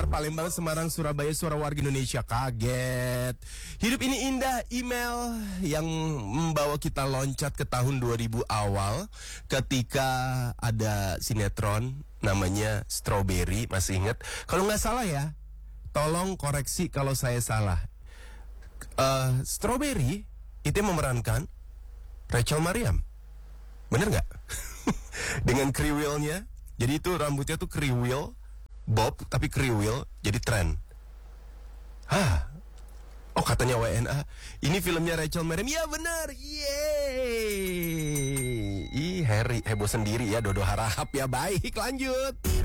Makassar, Palembang, Semarang, Surabaya, suara warga Indonesia kaget. Hidup ini indah, email yang membawa kita loncat ke tahun 2000 awal ketika ada sinetron namanya Strawberry, masih ingat? Kalau nggak salah ya, tolong koreksi kalau saya salah. Strawberry itu yang memerankan Rachel Mariam, bener nggak? Dengan kriwilnya, jadi itu rambutnya tuh kriwil, bob tapi kriwil, jadi tren. Oh katanya WNA, ini filmnya Rachel Mariam, ya benar, yeay. Harry heboh sendiri ya, Dodo harap ya, baik lanjut.